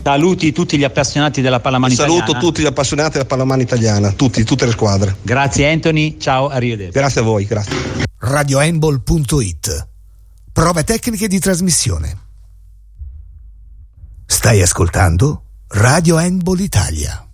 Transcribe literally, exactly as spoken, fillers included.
Saluti tutti gli appassionati della pallamano italiana. Saluto tutti gli appassionati della pallamano italiana, tutti, tutte le squadre. Grazie Anthony, ciao, arrivederci. Grazie a voi, grazie. radio handball punto it. Prove tecniche di trasmissione. Stai ascoltando Radio Handball Italia.